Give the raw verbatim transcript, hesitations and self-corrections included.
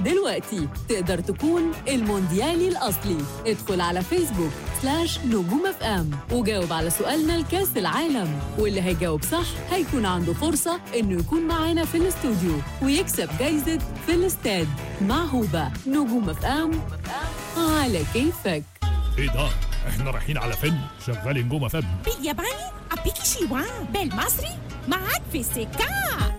دلوقتي تقدر تكون المونديالي الأصلي. ادخل على فيسبوك سلاش نجوم اف ام وجاوب على سؤالنا لكاس العالم، واللي هيجاوب صح هيكون عنده فرصة إنه يكون معانا في الاستوديو ويكسب جايزة في الاستاد مع هوبا. نجوم اف ام على كيفك. ايه ده؟ احنا رايحين على فيلم شغال نجوم اف ام بالياباني أبيكي شيوان، بالمصري معاك في السكة.